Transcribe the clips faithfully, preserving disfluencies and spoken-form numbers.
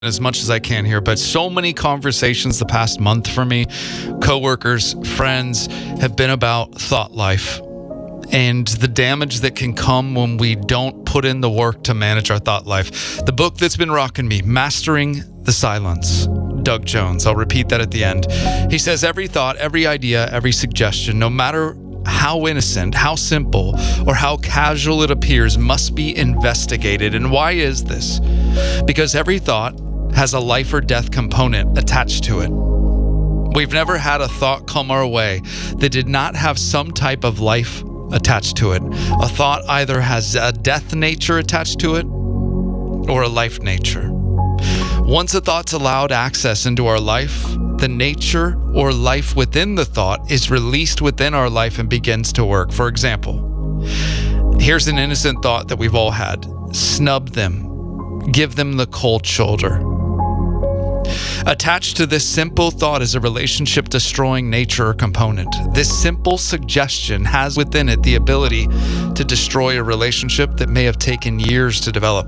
as much as I can here, but so many conversations the past month for me, coworkers, friends, have been about thought life and the damage that can come when we don't put in the work to manage our thought life. The book that's been rocking me, Mastering the Silence, Doug Jones. I'll repeat that at the end. He says every thought, every idea, every suggestion, no matter how innocent, how simple, or how casual it appears, must be investigated. And why is this? Because every thought has a life or death component attached to it. We've never had a thought come our way that did not have some type of life attached to it. A thought either has a death nature attached to it or a life nature. Once a thought's allowed access into our life, the nature or life within the thought is released within our life and begins to work. For example, here's an innocent thought that we've all had. Snub them. Give them the cold shoulder. Attached to this simple thought is a relationship-destroying nature or component. This simple suggestion has within it the ability to destroy a relationship that may have taken years to develop.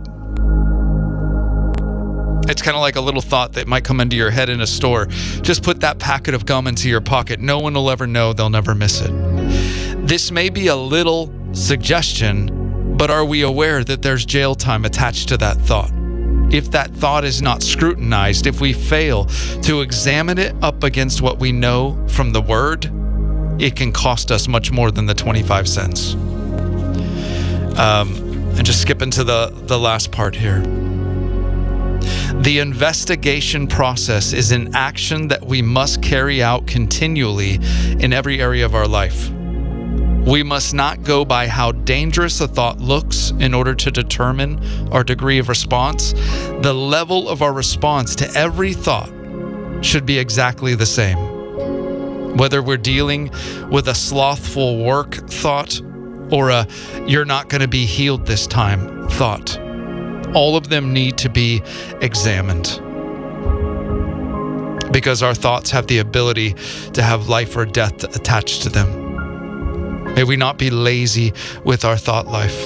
It's kind of like a little thought that might come into your head in a store. Just put that packet of gum into your pocket. No one will ever know. They'll never miss it. This may be a little suggestion, but are we aware that there's jail time attached to that thought? If that thought is not scrutinized, if we fail to examine it up against what we know from the Word, it can cost us much more than the twenty-five cents. Um, and just skip into the, the last part here. The investigation process is an action that we must carry out continually in every area of our life. We must not go by how dangerous a thought looks in order to determine our degree of response. The level of our response to every thought should be exactly the same. Whether we're dealing with a slothful work thought or a "you're not going to be healed this time" thought, all of them need to be examined. Because our thoughts have the ability to have life or death attached to them. May we not be lazy with our thought life.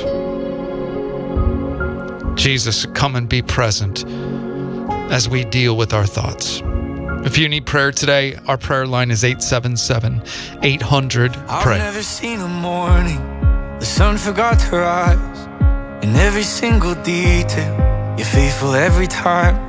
Jesus, come and be present as we deal with our thoughts. If you need prayer today, our prayer line is eight seven seven, eight hundred, pray. I've never seen a morning the sun forgot to rise. In every single detail, you're faithful every time.